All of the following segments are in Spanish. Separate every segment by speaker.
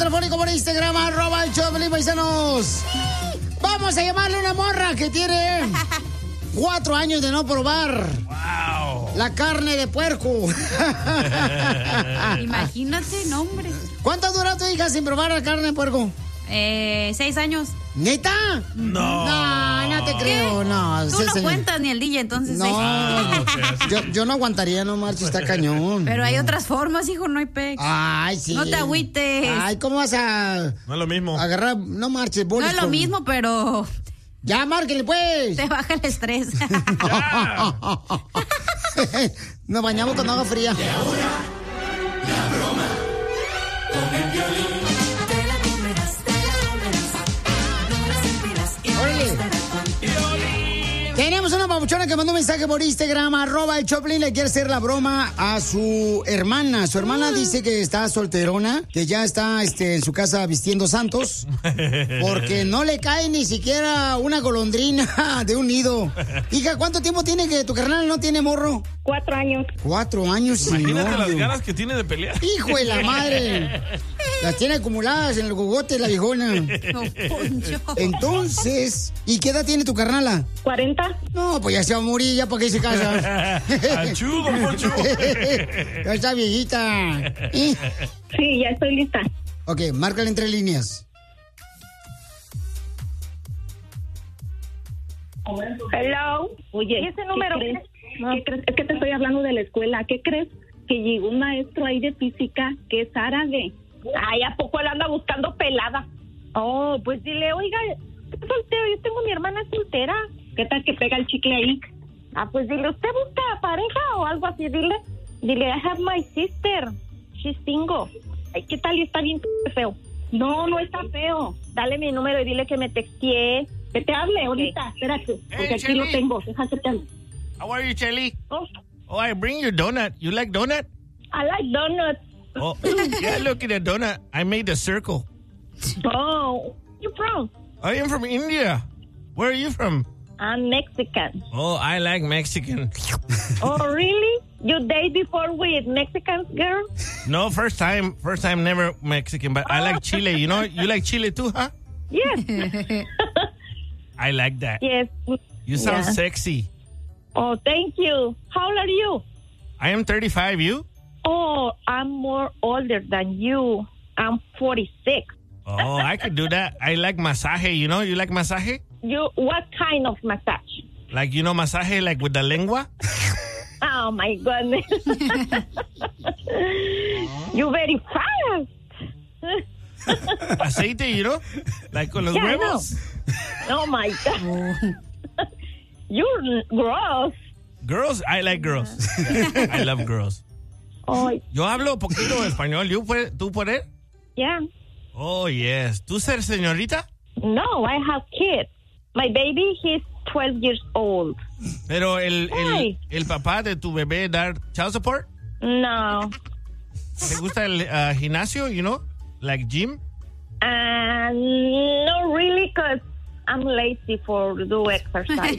Speaker 1: telefónico por Instagram, @el Choplin, paisanos. Vamos a llamarle a una morra que tiene 4 años de no probar la carne de puerco.
Speaker 2: Imagínate, no, hombre.
Speaker 1: ¿Cuánto dura tu hija sin probar la carne de puerco?
Speaker 2: 6 años.
Speaker 1: ¿Neta? No te creo, no.
Speaker 2: Tú no cuentas ni el DJ, entonces.
Speaker 1: No, yo no aguantaría, no marches, está cañón.
Speaker 2: Pero hay otras formas, hijo, no hay pex.
Speaker 1: Ay, sí.
Speaker 2: No te agüites.
Speaker 1: Ay, ¿cómo vas a...?
Speaker 3: No es lo mismo.
Speaker 1: Agarrar, no marches, bolis.
Speaker 2: No es lo mismo, pero...
Speaker 1: Ya, márquenle, pues.
Speaker 2: Te baja el estrés.
Speaker 1: Nos bañamos con agua fría.
Speaker 4: La broma con el Piolín.
Speaker 1: Tenemos una papuchona que mandó un mensaje por Instagram, @el Choplin, le quiere hacer la broma a su hermana. Su hermana dice que está solterona, que ya está en su casa vistiendo santos, porque no le cae ni siquiera una golondrina de un nido. Hija, ¿cuánto tiempo tiene que tu carnal no tiene morro?
Speaker 5: 4 años.
Speaker 1: 4 años.
Speaker 3: Imagínate las ganas que tiene de pelear.
Speaker 1: Hijo de la madre. Las tiene acumuladas en el gogote la viejona.
Speaker 2: No, Poncho.
Speaker 1: Entonces, ¿y qué edad tiene tu carnala?
Speaker 5: 40.
Speaker 1: No, pues ya se va a morir, ya para qué se casa.
Speaker 3: Achudo, Poncho.
Speaker 1: Ya está viejita.
Speaker 5: Sí, ya estoy lista.
Speaker 1: Ok, márcale entre líneas.
Speaker 5: Hello. Oye, ¿y ese número? ¿Qué crees? Es que te estoy hablando de la escuela. ¿Qué crees? Que llegó un maestro ahí de física que es árabe. Ay, ¿a poco él anda buscando pelada? Oh, pues dile, oiga, estoy soltero, yo tengo mi hermana soltera. ¿Qué tal que pega el chicle ahí? Ah, pues dile, ¿usted busca pareja o algo así? Dile, I have my sister. She's single. Ay, ¿qué tal? Y está bien feo. No, no está feo. Dale mi número y dile que me texteé. Que te hable ahorita, espérate. Porque aquí
Speaker 3: Shelly.
Speaker 5: lo tengo, déjate te hable.
Speaker 3: How are you, Shelly?
Speaker 5: Oh,
Speaker 3: I bring you donut. You like donut?
Speaker 5: I like donuts.
Speaker 3: Oh, yeah, look at the donut. I made the circle.
Speaker 5: Oh, you from?
Speaker 3: I am from India. Where are you from?
Speaker 5: I'm Mexican.
Speaker 3: Oh, I like Mexican.
Speaker 5: Oh, really? You date before with Mexican girl?
Speaker 3: No, first time, never Mexican, but I like chile. You know, you like chile too, huh?
Speaker 5: Yes.
Speaker 3: I like that.
Speaker 5: Yes.
Speaker 3: You sound
Speaker 5: Yeah.
Speaker 3: sexy.
Speaker 5: Oh, thank you. How old are you?
Speaker 3: I am 35. You?
Speaker 5: Oh, I'm more older than you. I'm 46.
Speaker 3: Oh, I could do that. I like masaje. You know, you like masaje?
Speaker 5: What kind of massage?
Speaker 3: Like, you know, masaje like with the lengua?
Speaker 5: Oh, my goodness. You're very fast.
Speaker 3: Aceite, you know? Like con los
Speaker 5: Yeah, I
Speaker 3: huevos?
Speaker 5: Oh, my God. You're gross.
Speaker 3: Girls, I like girls. I love girls.
Speaker 5: Oh,
Speaker 3: Yo hablo poquito español. ¿Tú puedes?
Speaker 5: yeah.
Speaker 3: Oh, yes. ¿Tú ser señorita?
Speaker 5: No, I have kids. My baby, he's 12 years old.
Speaker 3: Pero el papá de tu bebé dar child support?
Speaker 5: No.
Speaker 3: ¿Te gusta el gimnasio, you know? Like gym?
Speaker 5: No, really, because I'm lazy for do exercise.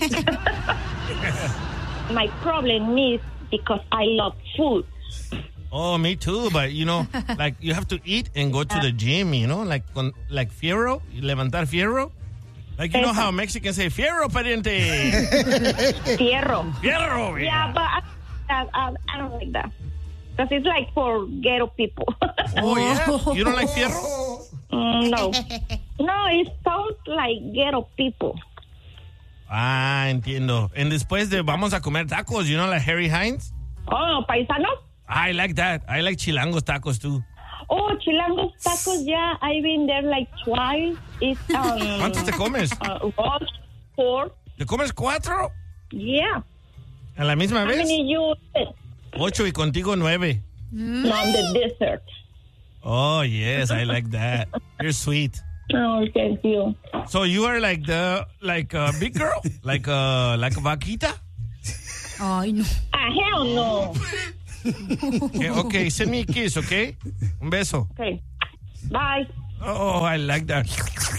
Speaker 5: My problem is because I love food.
Speaker 3: Oh, me too, but you know, like you have to eat and go to the gym, you know, like fierro, levantar fierro. Like you know how Mexicans say fierro, pariente.
Speaker 5: Fierro.
Speaker 3: Fierro.
Speaker 5: Yeah, but I don't like that. Because it's like for ghetto people.
Speaker 3: Oh, yeah? You don't like fierro?
Speaker 5: No. No, it sounds like ghetto people.
Speaker 3: Ah, entiendo. And después vamos a comer tacos, you know, like Harry Hines?
Speaker 5: Oh, paisanos?
Speaker 3: I like that. I like chilangos tacos too.
Speaker 5: Oh, chilangos tacos, yeah. I've been there like twice. It's,
Speaker 3: ¿Cuántos te comes?
Speaker 5: Ross, 4.
Speaker 3: ¿Te comes 4?
Speaker 5: Yeah.
Speaker 3: ¿A la misma
Speaker 5: How
Speaker 3: vez?
Speaker 5: many you eat?
Speaker 3: 8 y contigo 9.
Speaker 5: No, the dessert.
Speaker 3: Oh, yes, I like that. You're sweet.
Speaker 5: Oh, thank you.
Speaker 3: So you are like a big girl? Like a vaquita?
Speaker 2: Ay, no.
Speaker 5: Hell no.
Speaker 3: Okay, send me a kiss, okay? Un beso.
Speaker 5: Okay. Bye.
Speaker 3: Oh, I like that.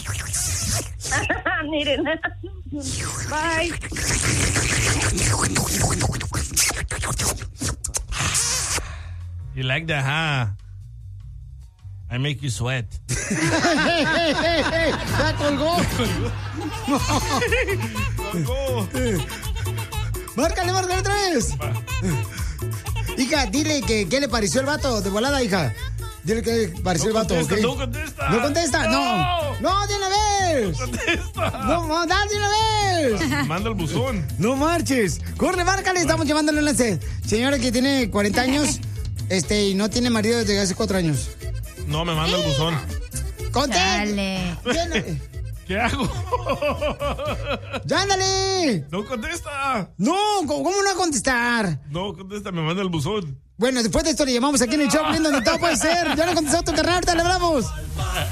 Speaker 5: Miren. Bye.
Speaker 3: You like that, huh? I make you sweat.
Speaker 1: ¡Ya colgó!
Speaker 3: Colgó.
Speaker 1: Márcale otra vez. Hija, dile que qué le pareció el vato de volada, hija. Dile que le pareció el vato, ¿ok?
Speaker 3: No contesta.
Speaker 1: ¿No contesta? No, de una vez.
Speaker 3: No contesta.
Speaker 1: No, dale de una vez.
Speaker 3: Manda el buzón.
Speaker 1: No marches. Corre, márcale, estamos llevándole un enlace. Señora que tiene 40 años, y no tiene marido desde hace 4 años.
Speaker 3: No, me manda el buzón.
Speaker 2: Dale.
Speaker 3: ¿Qué hago?
Speaker 1: ¡Ya, ándale!
Speaker 3: No contesta.
Speaker 1: No, ¿cómo no va a contestar?
Speaker 3: No contesta, me manda el buzón.
Speaker 1: Bueno, después de esto le llamamos aquí en el show, donde todo puede ser. Ya no contestó tu carnal, ahorita le hablamos.